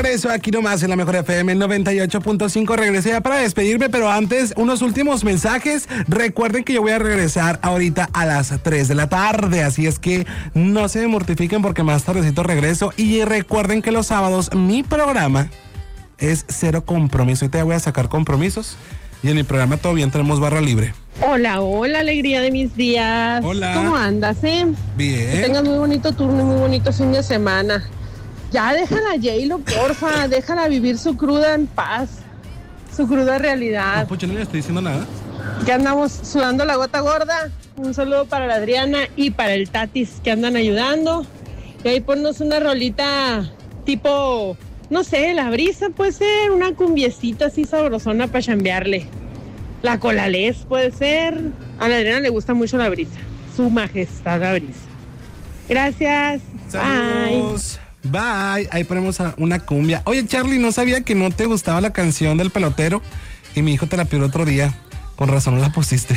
regreso aquí nomás en la Mejor FM 98.5. Regresé ya para despedirme, pero antes unos últimos mensajes. Recuerden que yo voy a regresar ahorita a las 3 de la tarde, así es que no se mortifiquen porque más tardecito regreso. Y recuerden que los sábados mi programa es cero compromiso. Ahorita ya voy a sacar compromisos y en mi programa todo bien, tenemos barra libre. Hola, hola, alegría de mis días. Hola. ¿Cómo andas, Bien. Que tengas muy bonito turno y muy bonito fin de semana. Ya déjala, J-Lo, porfa, déjala vivir su cruda en paz, su cruda realidad. No, pues yo no le estoy diciendo nada. Que andamos sudando la gota gorda. Un saludo para la Adriana y para el Tatis que andan ayudando. Y ahí ponnos una rolita tipo, no sé, La Brisa puede ser, una cumbiecita así sabrosona para chambearle. La Colalés puede ser. A la Adriana le gusta mucho La Brisa. Su majestad La Brisa. Gracias. Saludos. Bye. Ahí ponemos una cumbia. Oye, Charlie, no sabía que no te gustaba la canción del pelotero y mi hijo te la pidió otro día. Con razón no la pusiste.